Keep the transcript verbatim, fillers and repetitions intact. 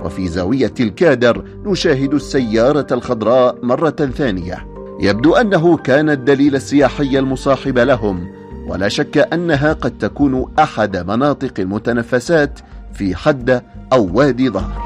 وفي زاوية الكادر نشاهد السيارة الخضراء مرة ثانية. يبدو أنه كان الدليل السياحي المصاحب لهم، ولا شك أنها قد تكون أحد مناطق المتنفسات في حدة أو وادي ظهر.